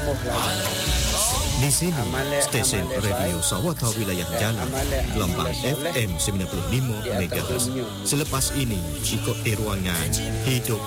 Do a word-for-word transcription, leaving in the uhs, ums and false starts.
umuh lagi. Di sini, stesen radio Sawata Wilayah Jalan, gelombang F M sembilan puluh lima megahertz. Selepas ini, ikut ruangan Hidup